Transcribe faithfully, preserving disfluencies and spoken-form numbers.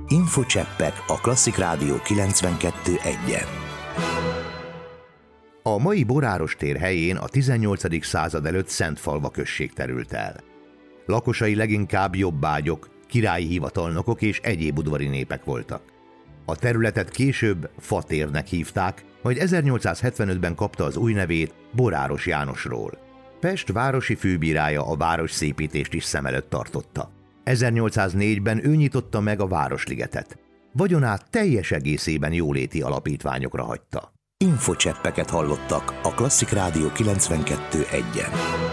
Infocseppek a Klasszik Rádió kilencvenkettő egyen. A mai Boráros tér helyén a tizennyolcadik század előtt Szentfalva község terült el. Lakosai leginkább jobbágyok, királyi hivatalnokok és egyéb udvari népek voltak. A területet később Fatérnek hívták, majd ezernyolcszázhetvenötben kapta az új nevét Boráros Jánosról. Pest városi főbírája a városszépítést is szem előtt tartotta. ezernyolcszáznégyben ő nyitotta meg a Városligetet. Vagyonát teljes egészében jóléti alapítványokra hagyta. Infocseppeket hallottak a Klasszik Rádió kilencvenkettő egyen.